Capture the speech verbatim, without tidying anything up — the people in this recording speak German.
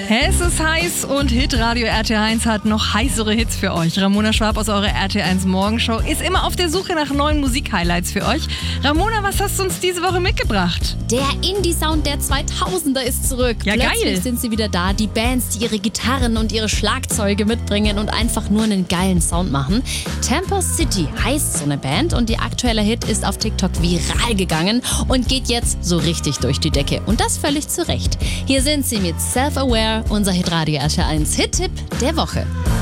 Es ist heiß und Hitradio R T eins hat noch heißere Hits für euch. Ramona Schwab aus eurer R T eins Morgenshow ist immer auf der Suche nach neuen Musik-Highlights für euch. Ramona, was hast du uns diese Woche mitgebracht? Der Indie-Sound der zweitausender ist zurück. Ja, Plötzlich geil. sind sie wieder da. Die Bands, die ihre Gitarren und ihre Schlagzeuge mitbringen und einfach nur einen geilen Sound machen. Tampa City heißt so eine Band und ihr aktueller Hit ist auf TikTok viral gegangen und geht jetzt so richtig durch die Decke. Und das völlig zu Recht. Hier sind sie mit Self-Aware, unser Hitradio R T eins Hit-Tipp der Woche.